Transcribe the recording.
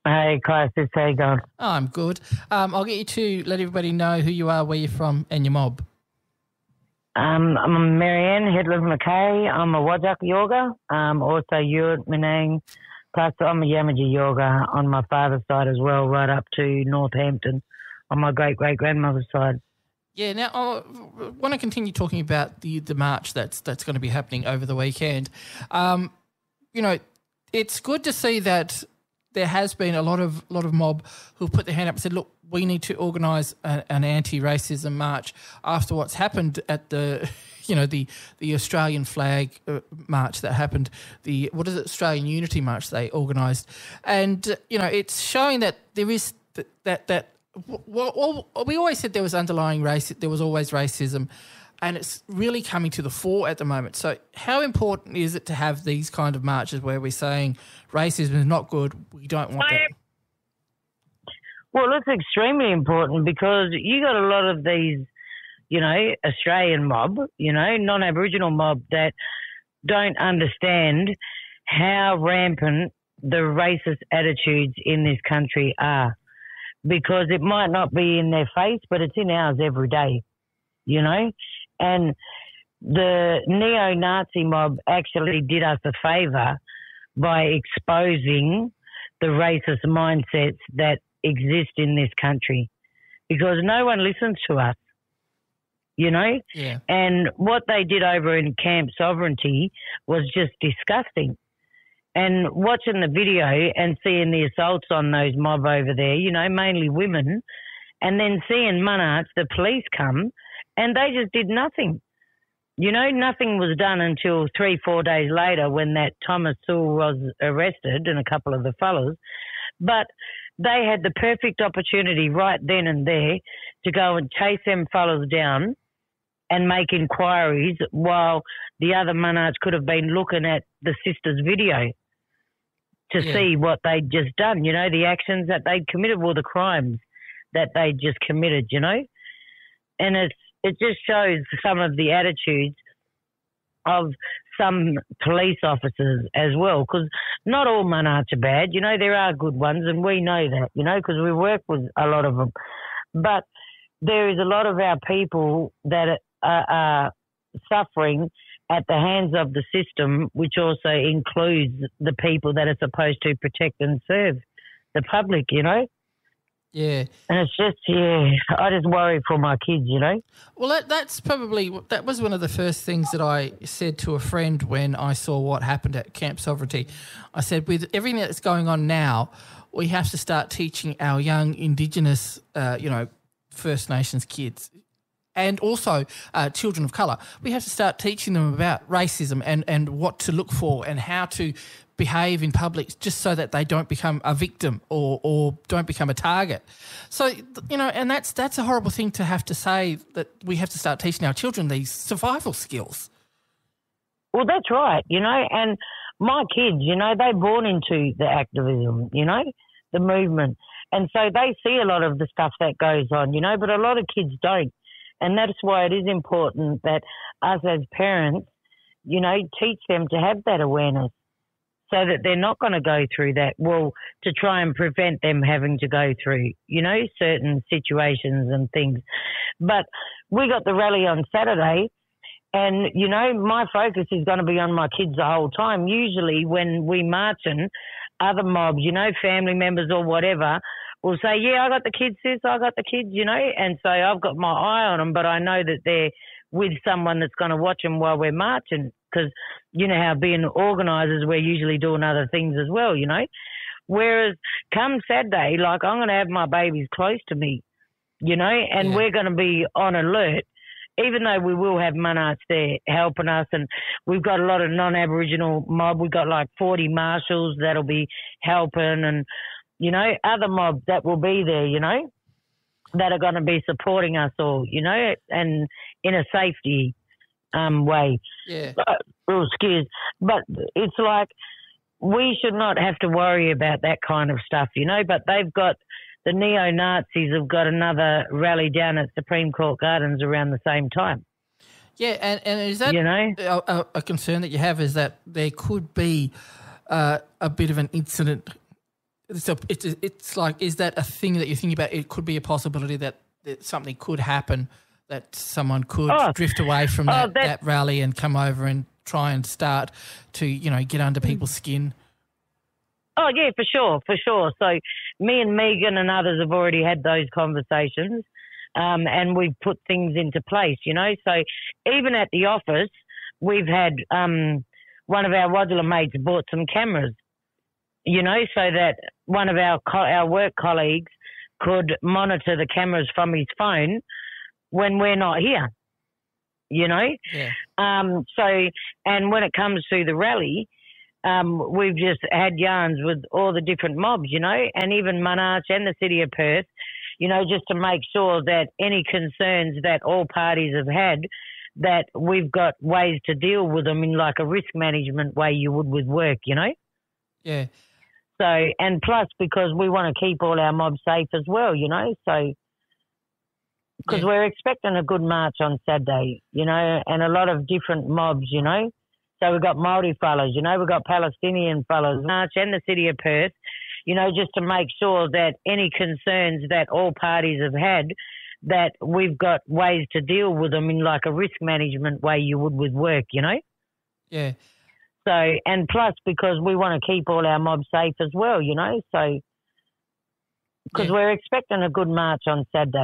Hey, Crisis, how you going? Oh, I'm good. I'll get you to let everybody know who you are, where you're from, and your mob. I'm Marianne Hedlund McKay. I'm a Wajak Yoga, also Urt Menang, plus I'm a Yamaji Yoga on my father's side as well, right up to Northampton on my great-great-grandmother's side. Yeah, now I want to continue talking about the march that's going to be happening over the weekend. It's good to see that there has been a lot of mob who put their hand up and said, look, we need to organise an anti-racism march after what's happened at the Australian flag march that happened, Australian Unity March they organised. And, it's showing that there is that we always said there was underlying there was always racism, and it's really coming to the fore at the moment. So how important is it to have these kind of marches where we're saying racism is not good, we don't want that? Well, it's extremely important because you got a lot of these, Australian mob, non-Aboriginal mob that don't understand how rampant the racist attitudes in this country are, because it might not be in their face, but it's in ours every day, and the neo-Nazi mob actually did us a favour by exposing the racist mindsets that exist in this country, because no one listens to us, Yeah. And what they did over in Camp Sovereignty was just disgusting. And watching the video and seeing the assaults on those mob over there, mainly women, and then seeing Monarch, the police come, and they just did nothing. Nothing was done until 3-4 days later when that Thomas Sewell was arrested and a couple of the fellas. But they had the perfect opportunity right then and there to go and chase them fellas down and make inquiries while the other Monarchs could have been looking at the sisters' video to see what they'd just done, the actions that they'd committed, or the crimes that they'd just committed, And it just shows some of the attitudes of some police officers as well, because not all Monarchs are bad. There are good ones, and we know that, because we work with a lot of them. But there is a lot of our people that are suffering at the hands of the system, which also includes the people that are supposed to protect and serve the public, Yeah. And it's just, I just worry for my kids, Well, that was one of the first things that I said to a friend when I saw what happened at Camp Sovereignty. I said, with everything that's going on now, we have to start teaching our young Indigenous, First Nations kids, and also children of colour. We have to start teaching them about racism and what to look for and how to behave in public, just so that they don't become a victim or don't become a target. So, and that's a horrible thing to have to say, that we have to start teaching our children these survival skills. Well, that's right, and my kids, they're born into the activism, the movement. And so they see a lot of the stuff that goes on, but a lot of kids don't. And that's why it is important that us as parents, teach them to have that awareness so that they're not going to go through that, to try and prevent them having to go through, certain situations and things. But we got the rally on Saturday, and, my focus is going to be on my kids the whole time. Usually when we marching, other mobs, family members or whatever, will say, I got the kids, sis, I got the kids, and so I've got my eye on them, but I know that they're with someone that's going to watch them while we're marching, because how being organisers, we're usually doing other things as well, Whereas come Saturday, I'm going to have my babies close to me, and we're going to be on alert, even though we will have Monarchs there helping us, and we've got a lot of non-Aboriginal mob. We've got 40 marshals that'll be helping, and other mobs that will be there, that are going to be supporting us all, and in a safety way. Yeah. Excuse. But it's we should not have to worry about that kind of stuff, but they've got, the neo-Nazis have got another rally down at Supreme Court Gardens around the same time. Yeah, and is that a concern that you have, is that there could be a bit of an incident It's like, is that a thing that you're thinking about? It could be a possibility that something could happen, that someone could drift away from that rally and come over and try and start to, get under people's skin. Oh, yeah, for sure. So me and Megan and others have already had those conversations, and we've put things into place, So even at the office, we've had one of our Wadula mates bought some cameras, so that one of our work colleagues could monitor the cameras from his phone when we're not here, Yeah. And when it comes to the rally, we've just had yarns with all the different mobs, and even Monash and the City of Perth, just to make sure that any concerns that all parties have had, that we've got ways to deal with them in like a risk management way you would with work, Yeah. So, and plus because we want to keep all our mobs safe as well, so because we're expecting a good march on Saturday, and a lot of different mobs, So we've got Māori fellas, we've got Palestinian fellas, March and the City of Perth, just to make sure that any concerns that all parties have had, that we've got ways to deal with them in like a risk management way you would with work, Yeah. So, and plus because we want to keep all our mobs safe as well, so because we're expecting a good march on Saturday.